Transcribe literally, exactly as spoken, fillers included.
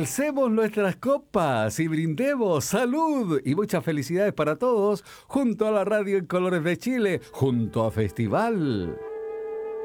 Alcemos nuestras copas y brindemos salud y muchas felicidades para todos junto a la radio en Colores de Chile, junto a Festival.